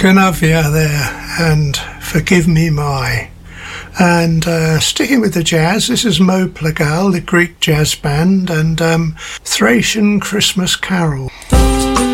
Ganavia there, and Forgive Me My. And sticking with the jazz, this is Mo Plagal, the Greek jazz band, and Thracian Christmas Carol.